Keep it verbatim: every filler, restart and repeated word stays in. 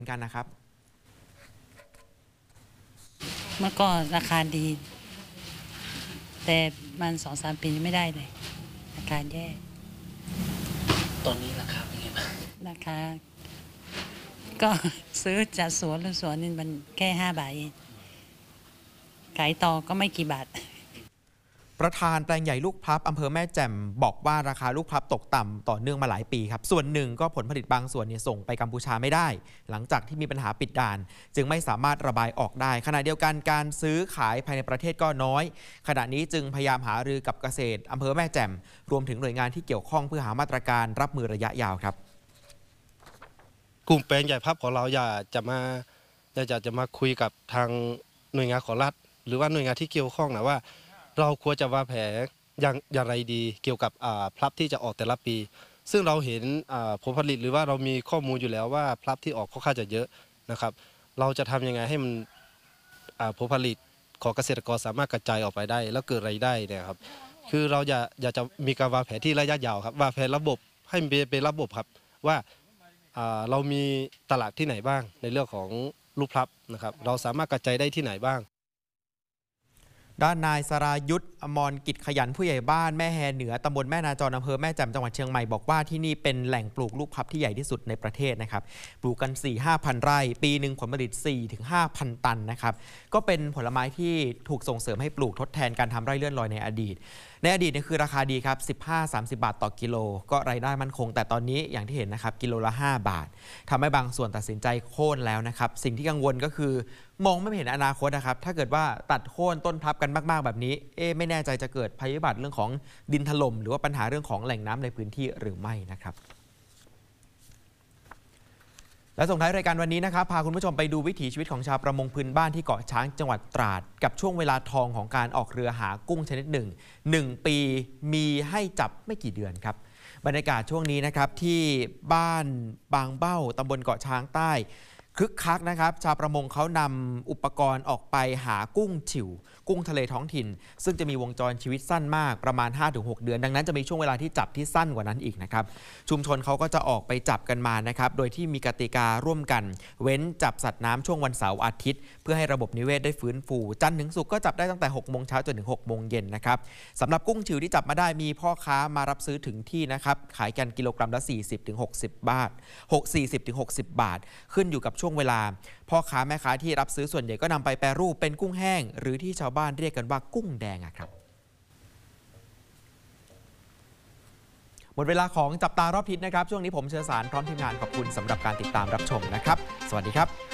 กันนะครับเมื่อก่อนราคาดีแต่มันสองสามปีไม่ได้เลยราคาแย่ตอนนี้ราคาเป็นไงบ้างราคาก็ซื้อจากสวนหรือสวนนี่มันแค่ห้าบาทขายต่อก็ไม่กี่บาทประธานแปลงใหญ่ลูกพลับอำเภอแม่แจ่มบอกว่าราคาลูกพลับตกต่ำต่อเนื่องมาหลายปีครับส่วนหนึ่งก็ผลผลิตบางส่วนเนี่ยส่งไปกัมพูชาไม่ได้หลังจากที่มีปัญหาปิดด่านจึงไม่สามารถระบายออกได้ขณะเดียวกันการซื้อขายภายในประเทศก็น้อยขณะนี้จึงพยายามหารือกับเกษตรอำเภอแม่แจ่มรวมถึงหน่วยงานที่เกี่ยวข้องเพื่อหามาตรการรับมือระยะยาวครับกลุ่มแปลงใหญ่พับของเราอยากจะมาอยากจะจะมาคุยกับทางหน่วยงานของรัฐหรือว่าหน่วยงานที่เกี่ยวข้องนะว่าเราควรจะวางแผนอย่างอย่างไรดีเกี่ยวกับพลับที่จะออกแต่ละปีซึ่งเราเห็นผลผลิตหรือว่าเรามีข้อมูลอยู่แล้วว่าพลับที่ออกค่อนข้างจะเยอะนะครับเราจะทำยังไงให้มันผลผลิตของเกษตรกรสามารถกระจายออกไปได้แล้วเกิดรายได้เนี่ยครับคือเราอยากอยากจะมีการวางแผนที่ระยะยาวครับวางแผนระบบให้เป็นระบบครับว่าเรามีตลาดที่ไหนบ้างในเรื่องของลูกพลับนะครับเราสามารถกระจายได้ที่ไหนบ้างด้านนายสรายุทธอมรกิจขยันผู้ใหญ่บ้านแม่แฮเหนือตำบลแม่นาจรอำเภอแม่แจ่มจังหวัดเชียงใหม่บอกว่าที่นี่เป็นแหล่งปลูกลูกพลับที่ใหญ่ที่สุดในประเทศนะครับปลูกกัน สี่ถึงห้าพัน ไร่ปีหนึ่งผลผลิต สี่ถึงห้าพัน ตันนะครับก็เป็นผลไม้ที่ถูกส่งเสริมให้ปลูกทดแทนการทำไร่เลื่อนลอยในอดีตในอดีตนี่คือราคาดีครับ สิบห้าถึงสามสิบ บาทต่อกิโลก็รายได้มั่นคงแต่ตอนนี้อย่างที่เห็นนะครับกิโลละห้าบาททำให้บางส่วนตัดสินใจโค่นแล้วนะครับสิ่งที่กังวลก็คือมองไม่เห็นอนาคตนะครับถ้าเกิดว่าตัดโค่นต้นพลับกันมากๆแบบนี้เอ๊ะไม่แน่ใจจะเกิดภัยพิบัติเรื่องของดินถล่มหรือว่าปัญหาเรื่องของแหล่งน้ำในพื้นที่หรือไม่นะครับและส่งท้ายรายการวันนี้นะครับพาคุณผู้ชมไปดูวิถีชีวิตของชาวประมงพื้นบ้านที่เกาะช้างจังหวัดตราดกับช่วงเวลาทองของการออกเรือหากุ้งชนิดหนึ่งหนึ่งปีมีให้จับไม่กี่เดือนครับบรรยากาศช่วงนี้นะครับที่บ้านบางเบ้าตำบลเกาะช้างใต้คึกคักนะครับชาวประมงเขานำอุปกรณ์ออกไปหากุ้งฉิวกุ้งทะเลท้องถิ่นซึ่งจะมีวงจรชีวิตสั้นมากประมาณ ห้าถึงหก เดือนดังนั้นจะมีช่วงเวลาที่จับที่สั้นกว่านั้นอีกนะครับชุมชนเขาก็จะออกไปจับกันมานะครับโดยที่มีกติการ่วมกันเว้นจับสัตว์น้ำช่วงวันเสาร์อาทิตย์เพื่อให้ระบบนิเวศได้ฟื้นฟูจันทร์ถึงศุกร์ก็จับได้ตั้งแต่หกโมงเช้าจนถึงหกโมงเย็นนะครับสำหรับกุ้งฉิวที่จับมาได้มีพ่อค้ามารับซื้อถึงที่นะครับขายกันกิโลกรัมละ สี่สิบถึงหกสิบ บาทสี่สิบถึงหกสิบ บาทขึ้นอยู่กับช่วงเวลาพ่อค้าแม่ค้าที่รับซื้อส่วนใหญ่ก็นำไปแปรรูปเป็นกุ้งแห้งหรือที่ชาวบ้านเรียกกันว่ากุ้งแดงอะครับหมดเวลาของจับตารอบทิศนะครับช่วงนี้ผมเชิญสารพร้อมทีมงานขอบคุณสำหรับการติดตามรับชมนะครับสวัสดีครับ